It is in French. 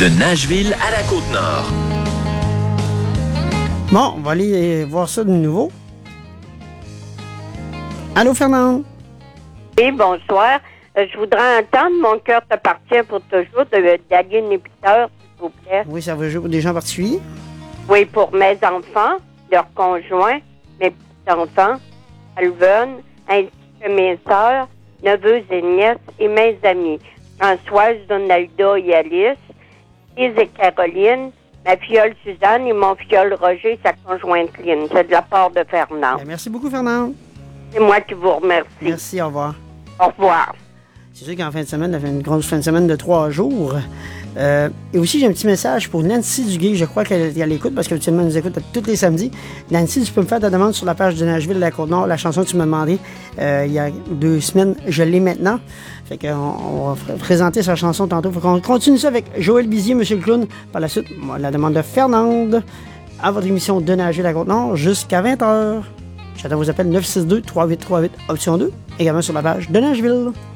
De Nashville à la Côte-Nord. Bon, on va aller voir ça de nouveau. Allô, Fernand? Oui, bonsoir. Je voudrais entendre Mon cœur t'appartient pour toujours d'Aline Épiteur, s'il vous plaît. Oui, ça va jouer pour des gens particuliers? Oui, pour mes enfants, leurs conjoints, mes petits-enfants, Alvin, ainsi que mes sœurs, neveux et nièces et mes amis. Françoise, Donalda et Alice, Lise et Caroline, ma fiole Suzanne et mon fiole Roger et sa conjointe Lynn. C'est de la part de Fernand. Bien, merci beaucoup, Fernand. C'est moi qui vous remercie. Merci, au revoir. Au revoir. C'est sûr qu'en fin de semaine, on a fait une grosse fin de semaine de 3 jours. Et aussi, j'ai un petit message pour Nancy Duguay. Je crois qu'elle est à l'écoute parce qu'habituellement, elle nous écoute tous les samedis. Nancy, tu peux me faire ta demande sur la page de Nashville de la Côte-Nord. La chanson que tu m'as demandé il y a 2 semaines, je l'ai maintenant. Fait qu'on va présenter sa chanson tantôt. Faut qu'on continue ça avec Joël Bizier, Monsieur le Clown. Par la suite, la demande de Fernande à votre émission de Nashville de la Côte-Nord jusqu'à 20h. J'attends vos appels 962-3838, option 2, également sur la page de Nashville.